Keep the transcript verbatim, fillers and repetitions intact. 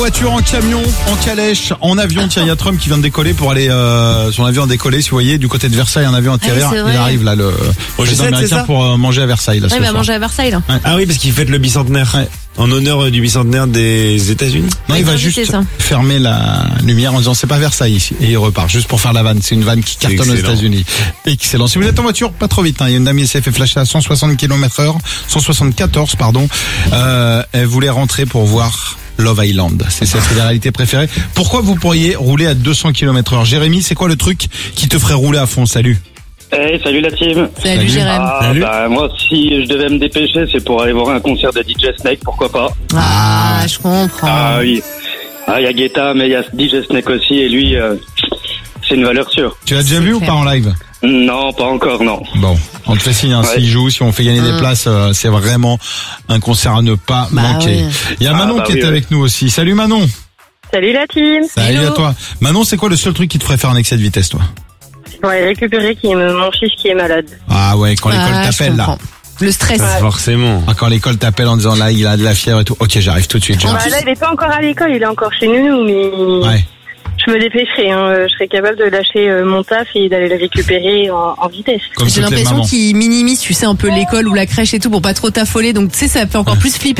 Voiture, en camion, en calèche, en avion. Tiens, il y a Trump qui vient de décoller pour aller euh, son avion a décollé. Si vous voyez, du côté de Versailles, un avion atterrir. Ah oui, il arrive là, le président américain pour euh, manger à Versailles. Là, ouais, il va manger à Versailles là. Ouais. Ah oui, parce qu'il fête le bicentenaire. Ouais. En honneur du bicentenaire des États-Unis. Non, il va juste ça. fermer la lumière en disant c'est pas Versailles ici. Et il repart juste pour faire la vanne. C'est une vanne qui cartonne aux États-Unis. Excellent. Si vous êtes en voiture, pas trop vite. Hein. Il y a une dame qui s'est fait flasher à cent soixante kilomètres heure, cent soixante-quatorze pardon. Euh, elle voulait rentrer pour voir Love Island. C'est sa réalité préférée. Pourquoi vous pourriez rouler à deux cents kilomètres heure? Jérémy, c'est quoi le truc qui te ferait rouler à fond? Salut. Hey, salut la team. Salut, salut. Jérémy. Ah, salut. Bah, moi, si je devais me dépêcher, c'est pour aller voir un concert de D J Snake, pourquoi pas. Ah, je comprends. Ah oui. Ah, il y a Guetta, mais il y a D J Snake aussi, et lui, euh, c'est une valeur sûre. Tu l'as déjà vu clair. ou pas en live? Non, pas encore, non. Bon, on te fait signe, hein, ouais. S'il joue, si on fait gagner mmh. des places, euh, c'est vraiment un concert à ne pas bah manquer. Oui. Il y a Manon ah, bah qui oui, est oui. avec nous aussi. Salut Manon. Salut la team. Salut Hello. à toi. Manon, c'est quoi le seul truc qui te ferait faire un excès de vitesse, toi? Ouais, récupérer qui est mon fils qui est malade. Ah ouais, quand l'école ah, t'appelle là. Le stress. Ouais. Forcément. Ah, quand l'école t'appelle en disant là, il a de la fièvre et tout. Ok, j'arrive tout de suite. Bah, là, il est pas encore à l'école, il est encore chez nous, mais ouais. je me dépêcherai. Hein. Je serais capable de lâcher mon taf et d'aller le récupérer en, en vitesse. J'ai l'impression qu'il minimise, tu sais, un peu l'école ou la crèche et tout pour pas trop t'affoler. Donc, tu sais, ça fait encore plus flipper.